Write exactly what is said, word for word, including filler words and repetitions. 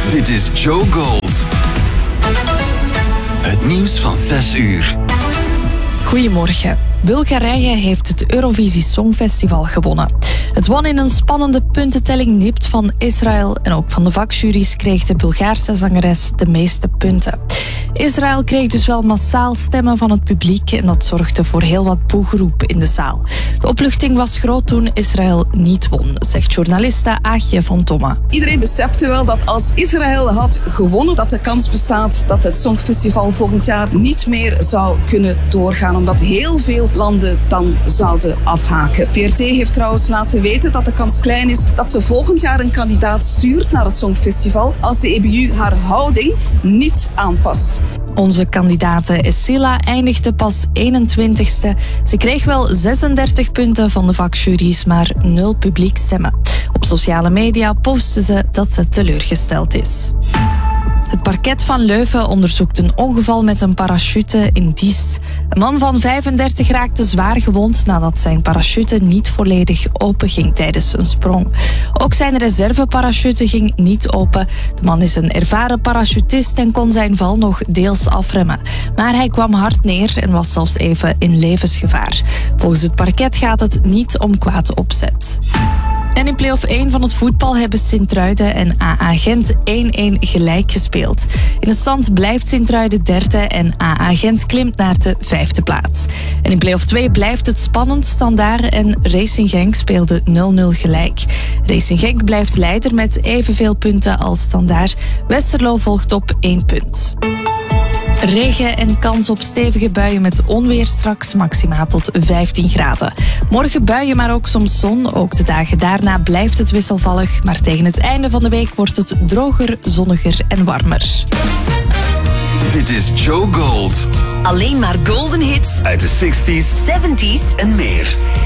Dit is Joe Gold. Het nieuws van zes uur. Goedemorgen. Bulgarije heeft het Eurovisie Songfestival gewonnen. Het won in een spannende puntentelling nipt van Israël en ook van de vakjuries kreeg de Bulgaarse zangeres de meeste punten. Israël kreeg dus wel massaal stemmen van het publiek en dat zorgde voor heel wat boegeroep in de zaal. De opluchting was groot toen Israël niet won, zegt journaliste Aagje van Tomme. Iedereen besefte wel dat als Israël had gewonnen, dat de kans bestaat dat het Songfestival volgend jaar niet meer zou kunnen doorgaan, omdat heel veel landen dan zouden afhaken. P R T heeft trouwens laten weten dat de kans klein is dat ze volgend jaar een kandidaat stuurt naar het Songfestival als de E B U haar houding niet aanpast. Onze kandidate Essila eindigde pas eenentwintigste. Ze kreeg wel zesendertig punten van de vakjuries, maar nul publiekstemmen. Op sociale media postte ze dat ze teleurgesteld is. Het parket van Leuven onderzoekt een ongeval met een parachute in Diest. Een man van vijfendertig raakte zwaar gewond nadat zijn parachute niet volledig open ging tijdens een sprong. Ook zijn reserveparachute ging niet open. De man is een ervaren parachutist en kon zijn val nog deels afremmen. Maar hij kwam hard neer en was zelfs even in levensgevaar. Volgens het parket gaat het niet om kwade opzet. En in play-off één van het voetbal hebben Sint-Truiden en A A Gent één-één gelijk gespeeld. In de stand blijft Sint-Truiden derde en A A Gent klimt naar de vijfde plaats. En in play-off twee blijft het spannend. Standaard en Racing Genk speelden nul-nul gelijk. Racing Genk blijft leider met evenveel punten als Standaard. Westerlo volgt op één punt. Regen en kans op stevige buien met onweer straks, maximaal tot vijftien graden. Morgen buien, maar ook soms zon. Ook de dagen daarna blijft het wisselvallig. Maar tegen het einde van de week wordt het droger, zonniger en warmer. Dit is Joe Gold. Alleen maar golden hits Uit de zestig's zeventig's en meer.